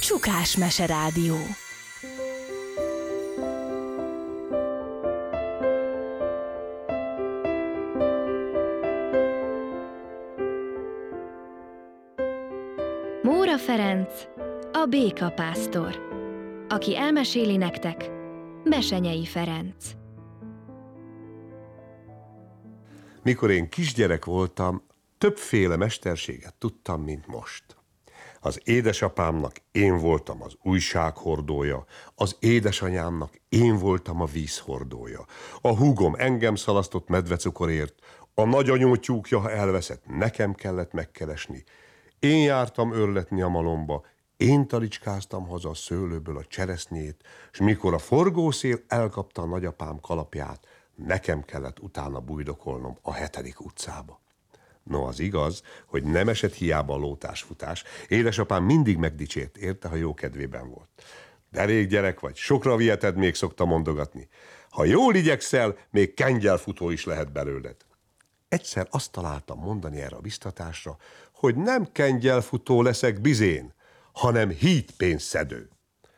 Csukás Meserádió. Móra Ferenc, a békapásztor, aki elmeséli nektek Besenyei Ferenc. Mikor én kisgyerek voltam, többféle mesterséget tudtam, mint most. Az édesapámnak én voltam az újsághordója, az édesanyámnak én voltam a vízhordója. A húgom engem szalasztott medvecukorért, a nagyanyó tyúkja, ha elveszett, nekem kellett megkeresni. Én jártam őrletni a malomba, én talicskáztam haza a szőlőből a cseresznyét, és mikor a forgószél elkapta a nagyapám kalapját, nekem kellett utána bujdokolnom a 7. utcába. No, az igaz, hogy nem esett hiába a lótásfutás. Édesapám mindig megdicsért érte, ha jó kedvében volt. Derék gyerek vagy, sokra viheted, még szokta mondogatni. Ha jól igyekszel, még kengyelfutó is lehet belőled. Egyszer azt találtam mondani erre a biztatásra, hogy nem kengyelfutó leszek bizén, hanem hídpénzszedő.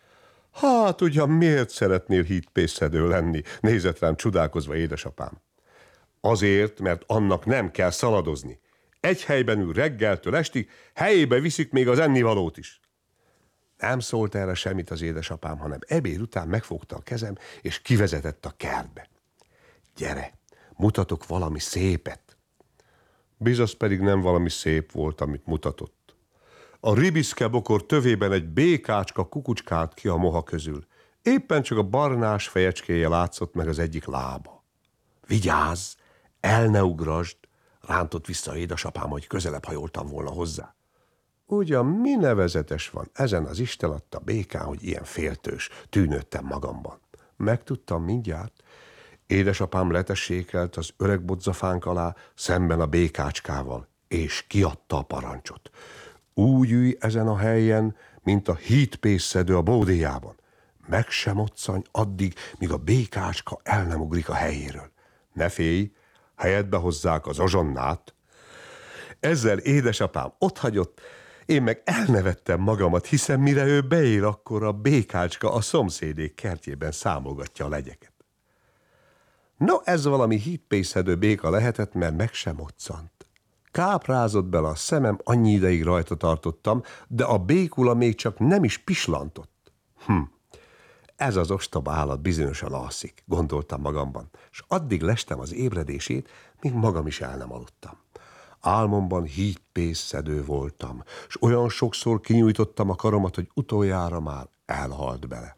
Hát ugyan miért szeretnél hídpénzszedő lenni? Nézett rám csodálkozva édesapám. Azért, mert annak nem kell szaladozni. Egy helyben ül reggeltől estig, helyébe viszik még az ennivalót is. Nem szólt erre semmit az édesapám, hanem ebéd után megfogta a kezem, és kivezetett a kertbe. Gyere, mutatok valami szépet. Bizony pedig nem valami szép volt, amit mutatott. A ribiszke bokor tövében egy békácska kukucskált ki a moha közül. Éppen csak a barnás fejecskéje látszott meg az egyik lába. Vigyázz, el ne ugrasd, rántott vissza édesapám, hogy közelebb hajoltam volna hozzá. Ugyan mi nevezetes van ezen az Isten adta békán, hogy ilyen féltős, tűnődtem magamban. Megtudtam mindjárt. Édesapám letessékelt az öreg bodzafánk alá szemben a békácskával, és kiadta a parancsot. Úgy ülj ezen a helyen, mint a hídpénzszedő a bódéjában. Meg sem moccanj addig, míg a békácska el nem ugrik a helyéről. Ne félj, helyedbe hozzák az azsonnát. Ezzel édesapám otthagyott, én meg elnevettem magamat, hiszen mire ő beér, akkor a békácska a szomszédék kertjében számolgatja a legyeket. No, ez valami hídpénzszedő béka lehetett, mert meg sem moccant. Káprázott bele a szemem, annyi ideig rajta tartottam, de a békula még csak nem is pislantott. Ez az ostoba állat bizonyosan alszik, gondoltam magamban, és addig lestem az ébredését, míg magam is el nem aludtam. Álmomban hídpénzszedő voltam, és olyan sokszor kinyújtottam a karomat, hogy utoljára már elhalt bele.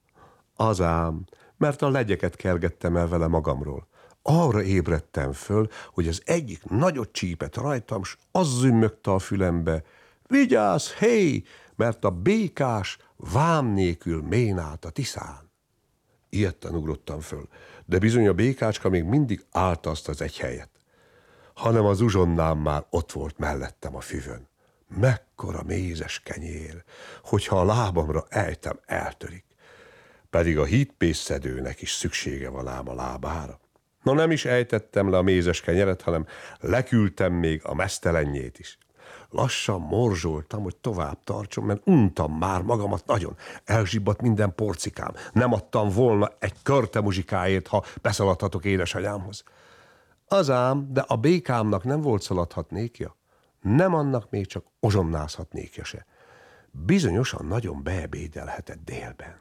Az ám, mert a legyeket kergettem el vele magamról. Arra ébredtem föl, hogy az egyik nagyot csípett rajtam, s az zümmögte a fülembe: vigyázz, hé, mert a békás vám nélkül ménált a Tiszán. Ijedten ugrottam föl, de bizony a békácska még mindig állt azt az egy helyet, hanem az uzsonnám már ott volt mellettem a füvön. Mekkora mézes kenyér, hogyha a lábamra ejtem, eltörik. Pedig a hídpénzszedőnek is szüksége van ám a lábára. No, nem is ejtettem le a mézes kenyeret, hanem leküldtem még a meztelenjét is. Lassan morzsoltam, hogy tovább tartson, mert untam már magamat nagyon. Elzsibbadt minden porcikám. Nem adtam volna egy körte muzsikáért, ha beszaladhatok édesanyámhoz. Az ám, de a békámnak nem volt szaladhatnékja. Nem annak még csak ozsonnázhatnékja se. Bizonyosan nagyon beebédelhetett délben.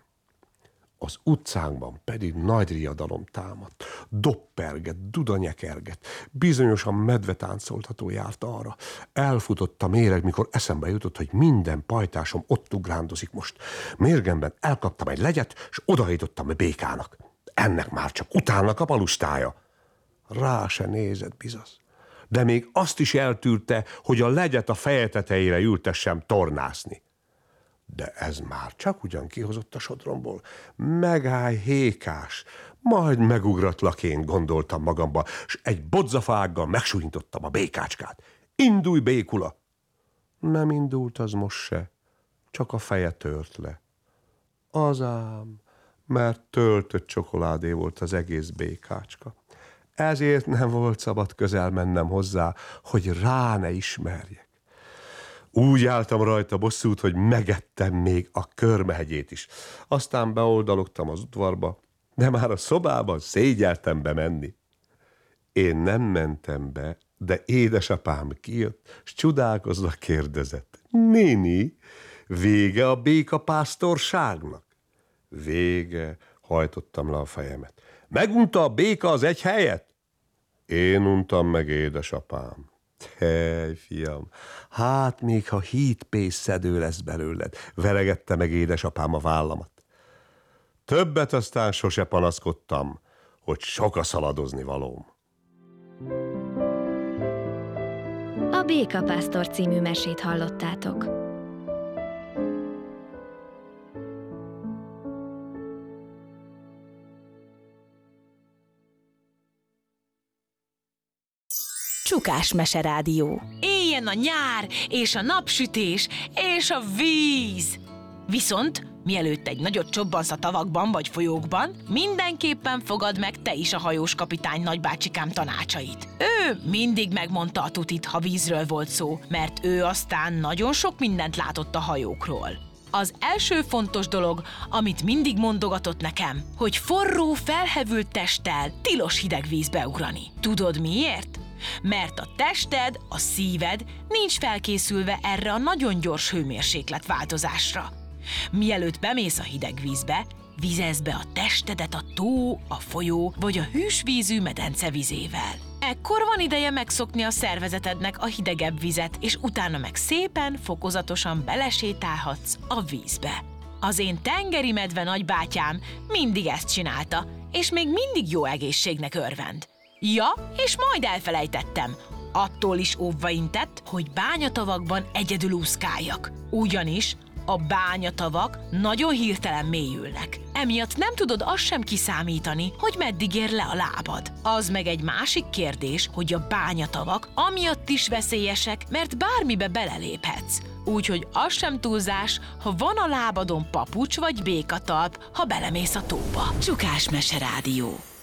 Az utcánkban pedig nagy riadalom támadt, dopperget, dudanyekerget, bizonyosan medvetáncoltató járt arra. Elfutott a méreg, mikor eszembe jutott, hogy minden pajtásom ott ugrándozik most. Mérgemben elkaptam egy legyet, és odaítottam a békának. Ennek már csak utána kap a lustája. Rá se nézett bizony, de még azt is eltűrte, hogy a legyet a feje tetejére ültessem tornászni. De ez már csak ugyan kihozott a sodromból. Megállj, hékás, majd megugratlak én, gondoltam magamba, s egy bodzafággal megsúlyintottam a békácskát. Indulj, békula! Nem indult az most se, csak a feje tört le. Az ám, mert töltött csokoládé volt az egész békácska. Ezért nem volt szabad közel mennem hozzá, hogy rá ne ismerjek. Úgy álltam rajta bosszút, hogy megettem még a Körmehegyét is. Aztán beoldalogtam az udvarba, de már a szobában szégyeltem bemenni. Én nem mentem be, de édesapám kijött, s csodálkozva kérdezett: néni, vége a békapásztorságnak? Vége, hajtottam le a fejemet. Megunta a béka az egy helyet? Én untam meg, édesapám. Hely, fiam, hát még ha hídpészszedő lesz belőled, veregette meg édesapám a vállamat. Többet aztán sose panaszkodtam, hogy sok a szaladozni valóm. A Békapásztor című mesét hallottátok. Csukás Meserádió. Éljen a nyár, és a napsütés, és a víz! Viszont, mielőtt egy nagyot csobbansz a tavakban vagy folyókban, mindenképpen fogad meg te is a hajós kapitány nagybácsikám tanácsait. Ő mindig megmondta a tutit, ha vízről volt szó, mert ő aztán nagyon sok mindent látott a hajókról. Az első fontos dolog, amit mindig mondogatott nekem, hogy forró, felhevült testtel tilos hideg vízbe ugrani. Tudod miért? Mert a tested, a szíved nincs felkészülve erre a nagyon gyors hőmérséklet változásra. Mielőtt bemész a hideg vízbe, vizezd be a testedet a tó, a folyó vagy a hűsvízű medence vizével. Ekkor van ideje megszokni a szervezetednek a hidegebb vizet, és utána meg szépen, fokozatosan belesétálhatsz a vízbe. Az én tengeri medve nagybátyám mindig ezt csinálta, és még mindig jó egészségnek örvend. Ja, és majd elfelejtettem. Attól is óvva intett, hogy bányatavakban egyedül úszkáljak. Ugyanis a bányatavak nagyon hirtelen mélyülnek. Emiatt nem tudod azt sem kiszámítani, hogy meddig ér le a lábad. Az meg egy másik kérdés, hogy a bányatavak amiatt is veszélyesek, mert bármibe beleléphetsz. Úgyhogy az sem túlzás, ha van a lábadon papucs vagy békatalp, ha belemész a tóba. Csukás Meserádió.